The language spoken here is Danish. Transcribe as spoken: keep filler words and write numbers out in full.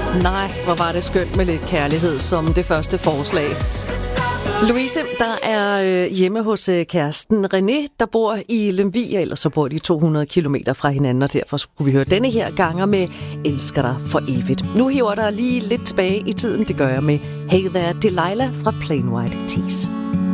Nej, hvor var det skønt med lidt kærlighed som det første forslag. Louise, der er øh, hjemme hos øh, kæresten René, der bor i Lemvig, og ellers så bor de to hundrede kilometer fra hinanden, og derfor skulle vi høre denne her ganger med Elsker dig for evigt. Nu hiver der lige lidt tilbage i tiden, det gør jeg med Hey There Delilah fra Plain White Tees.